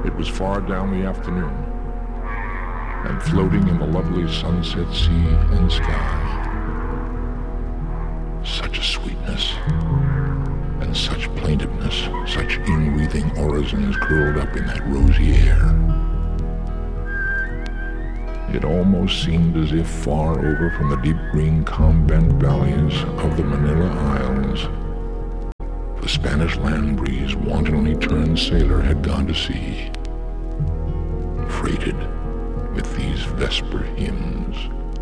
It was far down the afternoon, and floating in the lovely sunset sea and sky, such a sweetness, and such plaintiveness, such in-breathing orisons curled up in that rosy air. It almost seemed as if far over from the deep green calm-bent valleys of the Manila Isles, the Spanish land breeze wantonly turned sailor had gone to sea, freighted with these vesper hymns.